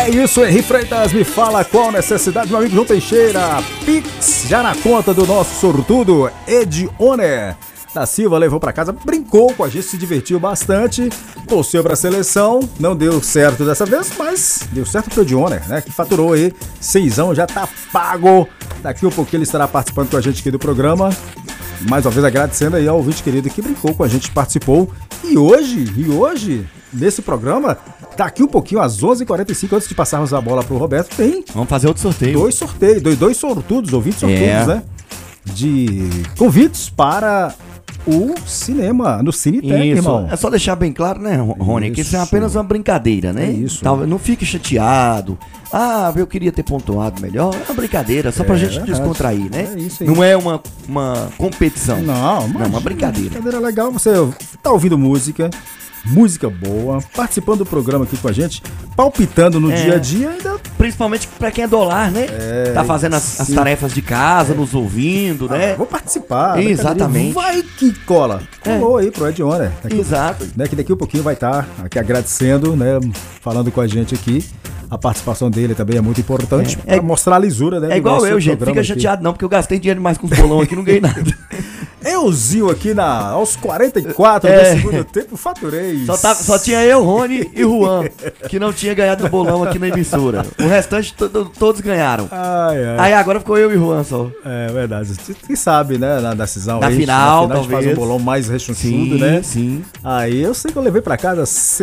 É isso, Henri Freitas, me fala qual necessidade, meu amigo João Teixeira. Pix já na conta do nosso sortudo Edioner da Silva, levou pra casa, brincou com a gente, se divertiu bastante, torceu pra seleção, não deu certo dessa vez, mas deu certo pro Edioner, né, que faturou aí 6ão, já tá pago. Daqui um pouquinho ele estará participando com a gente aqui do programa. Mais uma vez agradecendo aí ao ouvinte querido que brincou com a gente, participou. E hoje, nesse programa, daqui um pouquinho, às 11h45, antes de passarmos a bola pro Roberto, tem... Vamos fazer outro sorteio. Dois sortudos, ouvintes sortudos, né? De convites para o cinema, no Cinetec, irmão. É só deixar bem claro, né, Rony, que isso é apenas uma brincadeira, né? É isso. Não fique chateado. Ah, eu queria ter pontuado melhor. É uma brincadeira, só pra gente descontrair, né? É isso aí. Não é uma competição. Não, é uma brincadeira. Brincadeira legal, você tá ouvindo música boa, participando do programa aqui com a gente, palpitando no dia a dia ainda. Principalmente pra quem é dólar, né? Tá fazendo as tarefas de casa, nos ouvindo, né? Vou participar. Exatamente. Vai que cola. Colou aí pro Edioner. Exato. Né, que daqui um pouquinho vai estar aqui agradecendo, né? Falando com a gente aqui. A participação dele também é muito importante pra mostrar a lisura, né? É igual eu, gente. Fica chateado não, porque eu gastei dinheiro demais com os bolão aqui e não ganhei nada. Euzinho aqui aos 44 do segundo tempo, faturei. Só tinha eu, Rony e Juan, que não tinha ganhado o bolão aqui na emissora. O restante todos ganharam. Aí agora ficou eu e Juan só. É verdade. Quem sabe, né? Na decisão. Na final, a gente faz um bolão mais rechonchudo, né? Sim. Aí eu sei que eu levei pra casa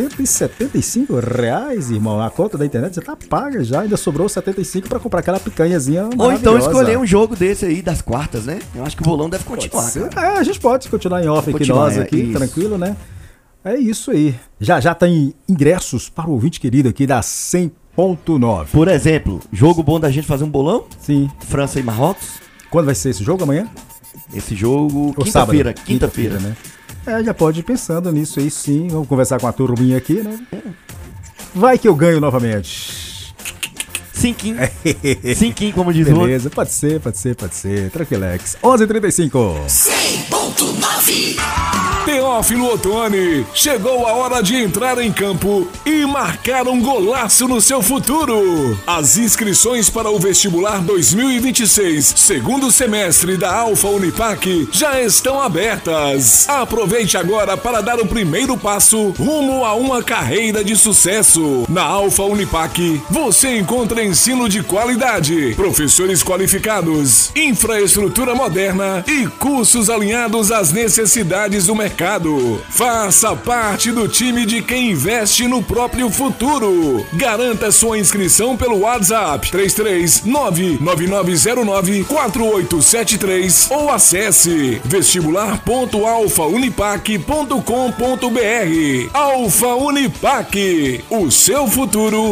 R$175, irmão. A conta da internet já tá paga já. Ainda sobrou 75 pra comprar aquela picanhazinha. Ou então escolher um jogo desse aí das quartas, né? Eu acho que o bolão deve continuar. A gente pode continuar em off aqui, nós aqui, tranquilo, né? É isso aí. Já tem ingressos para o ouvinte querido aqui da 100.9. Por exemplo, jogo bom da gente fazer um bolão? Sim. França e Marrocos. Quando vai ser esse jogo? Amanhã? Esse jogo, quinta-feira, né? Já pode ir pensando nisso aí, sim. Vamos conversar com a turminha aqui, né? Vai que eu ganho novamente. Cinquinho, como diz o outro. Beleza, pode ser. Tranquilex. 11h35. 100.9. Teófilo Otoni, chegou a hora de entrar em campo e marcar um golaço no seu futuro. As inscrições para o vestibular 2026, segundo semestre da Alfa Unipac, já estão abertas. Aproveite agora para dar o primeiro passo rumo a uma carreira de sucesso. Na Alfa Unipac, você encontra ensino de qualidade, professores qualificados, infraestrutura moderna e cursos alinhados às necessidades do mercado. Faça parte do time de quem investe no próprio futuro. Garanta sua inscrição pelo WhatsApp 33999094873 ou acesse vestibular.alfaunipac.com.br. Alfa Unipac, o seu futuro